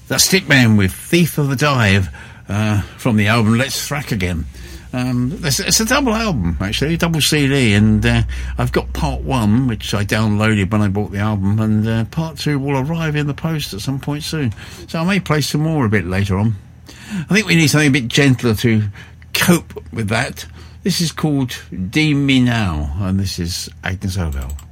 That's Stickman with Thief of the Dive from the album Let's Thrack Again. It's a double album, actually, a double CD, and I've got part 1, which I downloaded when I bought the album, and part 2 will arrive in the post at some point soon. So I may play some more a bit later on. I think we need something a bit gentler to cope with that. This is called Deem Me Now, and this is Agnes Obel.